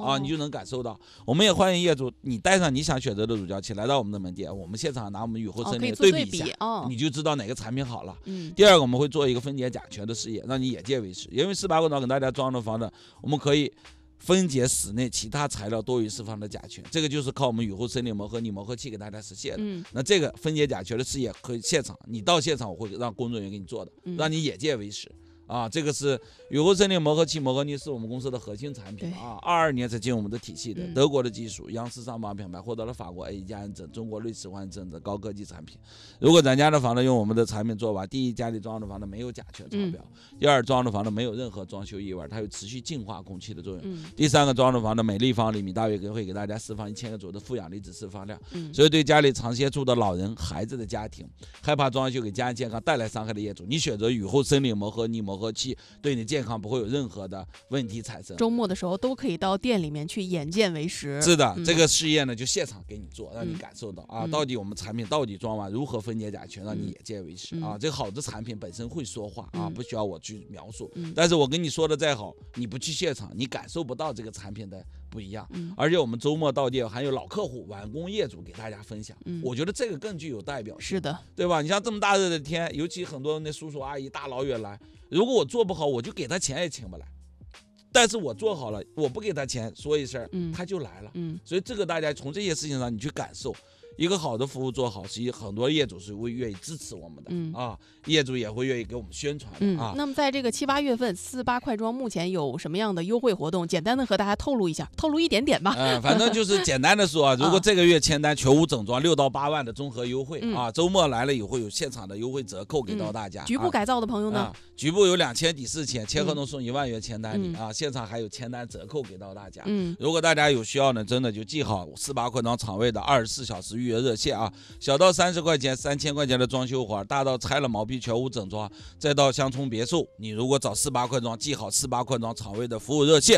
啊，你就能感受到。我们也欢迎业主，你带上你想选择的乳胶漆来到我们的门店，我们现场拿我们雨后森林对比一下，你就知道哪个产品好了。第二个，我们会做一个分解甲醛的试验，让你眼见为实。因为18块装给大家装的房子，我们可以分解室内其他材料多余释放的甲醛，这个就是靠我们雨后森林膜和拟膜合器给大家实现的。那这个分解甲醛的试验和现场，你到现场我会让工作人员给你做的，让你眼见为实。这个是雨后森林膜合器、膜合泥是我们公司的核心产品22年才进入我们的体系的，德国的技术，央视上榜品牌，获得了法国 A 加认证、中国瑞士环证的高科技产品。如果咱家的房子用我们的产品做完，第一，家里装的房子没有甲醛超标；第二，装的房子没有任何装修异味，它有持续净化空气的作用；第三个，装的房子每立方厘米大约会给大家释放1000个左右的负氧离子释放量。所以对家里常接触的老人、孩子的家庭，害怕装修给家人健康带来伤害的业主，你选择雨后森林膜和拟膜合器，对你健康不会有任何的问题产生。 周末的时候都可以到店里面去眼见为实。 是的，这个试验呢就现场给你做，让你感受到到底我们产品到底装完如何分解甲醛，让你眼见为实这个好的产品本身会说话不需要我去描述。但是我跟你说的再好，你不去现场，你感受不到这个产品的不一样。而且我们周末到店还有老客户、完工业主给大家分享，我觉得这个更具有代表性。 是的， 对吧？你像这么大热的天，尤其很多那叔叔阿姨大老远来，如果我做不好，我就给他钱也请不来。但是我做好了，我不给他钱，说一声，他就来了。所以这个大家从这些事情上你去感受，一个好的服务做好，实际很多业主是会愿意支持我们的业主也会愿意给我们宣传的那么在这个7、8月份，48快装目前有什么样的优惠活动？简单的和大家透露一下，透露一点点吧。 反正就是简单的说如果这个月签单全屋整装6到8万的综合优惠周末来了以后有现场的优惠折扣给到大家。 局部改造的朋友呢？ 局部有2000抵4000，签合同送1万元签单礼现场还有签单折扣给到大家。如果大家有需要呢，真的就记好48快装厂位的24小时预约热线小到30块钱、3000块钱的装修活，大到拆了毛坯全屋整装，再到乡村别墅，你如果找48快装，记好48快装厂位的服务热线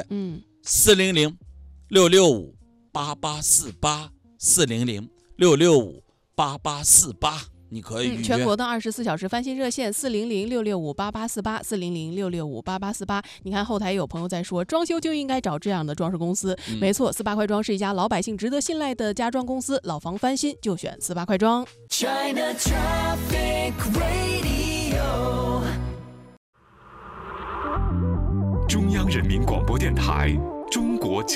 400-665-8848，400-665-8848，你可以预约。 全国的24小时翻新热线400-665-8848，400-665-8848。你看后台有朋友在说，装修就应该找这样的装饰公司。没错，48快装是一家老百姓值得信赖的家装公司，老房翻新就选48快装。China Traffic Radio， 中央人民广播电台中国